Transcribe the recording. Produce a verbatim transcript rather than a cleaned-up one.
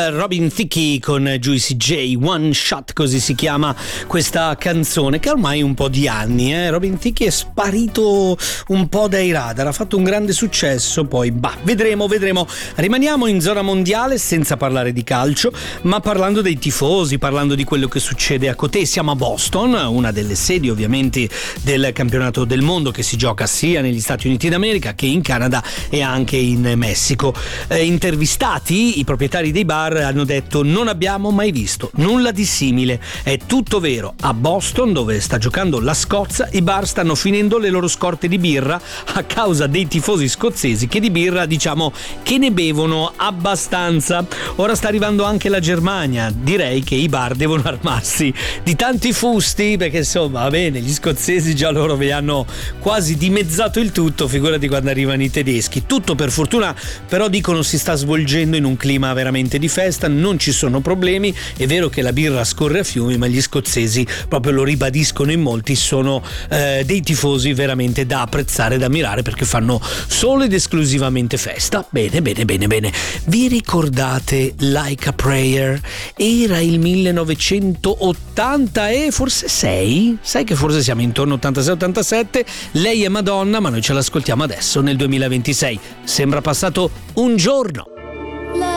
Robin Thicke con Juicy J, One Shot, così si chiama questa canzone, che ormai un po' di anni, eh? Robin Thicke è sparito un po' dai radar, ha fatto un grande successo, poi bah, vedremo, vedremo. Rimaniamo in zona mondiale senza parlare di calcio, ma parlando dei tifosi, parlando di quello che succede a Cotè. Siamo a Boston, una delle sedi ovviamente del campionato del mondo che si gioca sia negli Stati Uniti d'America che in Canada e anche in Messico. Eh, intervistati, i proprietari dei bar hanno detto: non abbiamo mai visto nulla di simile, è tutto vero. A Boston, dove sta giocando la Scozia, i bar stanno finendo le loro scorte di birra a causa dei tifosi scozzesi che di birra, diciamo, che ne bevono abbastanza. Ora sta arrivando anche la Germania, direi che i bar devono armarsi di tanti fusti, perché insomma va bene, gli scozzesi già loro vi hanno quasi dimezzato il tutto, figurati quando arrivano i tedeschi. Tutto per fortuna però dicono si sta svolgendo in un clima veramente di festa, non ci sono problemi. È vero che la birra scorre a fiumi, ma gli scozzesi, proprio lo ribadiscono in molti, sono eh, dei tifosi veramente da apprezzare, da ammirare, perché fanno solo ed esclusivamente festa. Bene, bene, bene, bene. Vi ricordate Like a Prayer? Era il millenovecentottanta e forse sei? Sai che forse siamo intorno ottantasei ottantasette. Lei è Madonna, ma noi ce l'ascoltiamo adesso nel duemilaventisei. Sembra passato un giorno.